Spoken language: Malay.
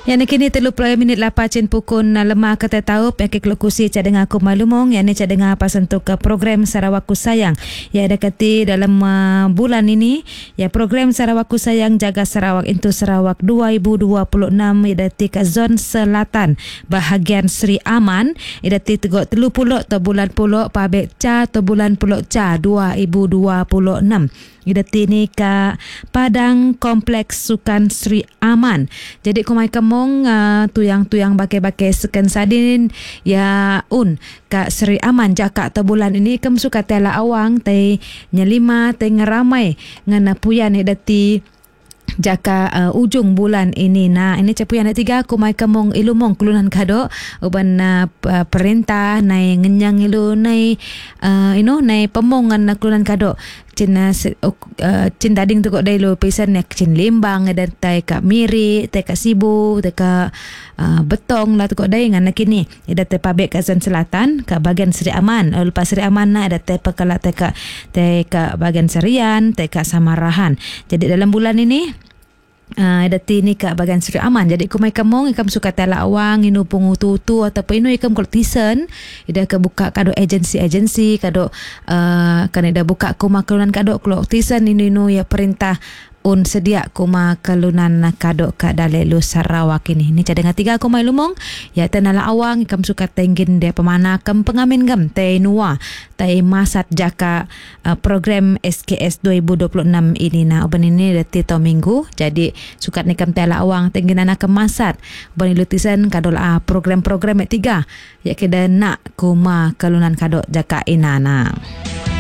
Yang ni kini 30 minit lepas cin pukul lemah kata tahu yang keklukusi cak dengar aku malumong yang ni cak dengar pasal untuk program Sarawakku Sayang yang ada kati dalam bulan ini ya program Sarawakku Sayang jaga Sarawak into Sarawak 2026 idati ke zon selatan bahagian Seri Aman idati tegok 30 to bulan pulok pabek ca to bulan pulok ca 2026 idati ni ke Padang Kompleks Sukan Seri Aman. Jadi kumai kemong tuyang-tuyang bakai-bakai sekan sadin ya ka Seri Aman jaka ta bulan ini kem suka tela awang tai nyelima tai ngeramai ngana puyan idati jaka ujung bulan ini ini capuyan tiga kumai kemong ilumong kelunan kado uban perintah nai ngenyang ilu nai nai pemongan na kelunan kado cin dading tu kok dai lo pesan nek cin Lembang dan tai ka Miri tai ka Sibu tai ka Betong lah tu kok dai ngana kini ada tai pabek ka zon selatan ka bahagian Seri Aman lepas Seri Aman na ada tai pakala tai ka bahagian Serian tai ka Samarahan. Jadi dalam bulan ini dati ni kat bahagian Seri Aman. Jadi kumai kamong ikam suka tala awang inu pungutu-tu ataupun inu ikam koltisen ida ke buka kado agensi kado kan ida buka kuma kelunan kado koltisen inu ya perintah sedia kuma kelunan kado ka dalelu Sarawak ini cadenga 3 kumai lumong ya tenala awang ikam suka tenggin dia pemana kam pengamin gam tei nuwa tei masat jaka program SKS 2026 ini uban ini dati to minggu jadi sukat nikam tela awang tenggin anak kemasat uban lutisan kado program-program 3 ya keda nak kuma kelunan kado jaka inana.